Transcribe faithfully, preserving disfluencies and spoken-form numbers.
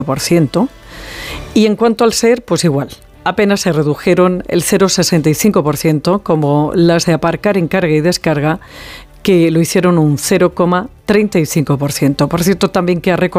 por ciento. Y en cuanto al S E R, pues igual. Apenas se redujeron el cero coma sesenta y cinco por ciento, como las de aparcar en carga y descarga, que lo hicieron un cero coma treinta y cinco por ciento. Por cierto, también que ha recordado